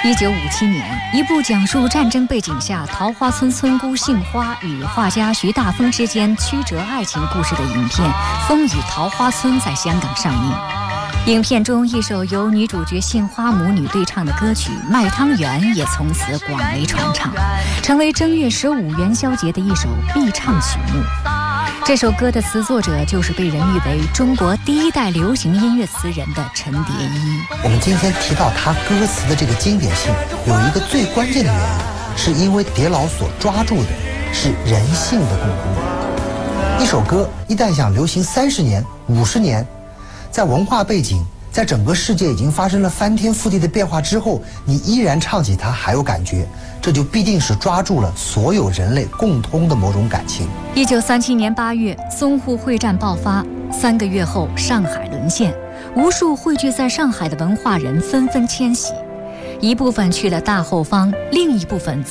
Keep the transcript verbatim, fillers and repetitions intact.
一九五七年，一部讲述战争背景下桃花村村姑杏花与画家徐大峰之间曲折爱情故事的影片《风雨桃花村》在香港上映。影片中一首由女主角杏花母女对唱的歌曲《卖汤圆》也从此广为传唱，成为正月十五元宵节的一首必唱曲目。这首歌的词作者就是被人誉为中国第一代流行音乐词人的陈蝶衣。 我们今天提到他歌词的这个经典性，有一个最关键的原因，是因为蝶老所抓住的是人性的共通。一首歌一旦想流行三十年、五十年，在文化背景，在整个世界已经发生了翻天覆地的变化之后，你依然唱起它还有感觉，这就必定是抓住了所有人类共通的某种感情。 一九三七年八月，淞沪会战爆发，三个月后，上海沦陷，无数汇聚在上海的文化人纷纷迁徙，一部分去了大后方，另一部分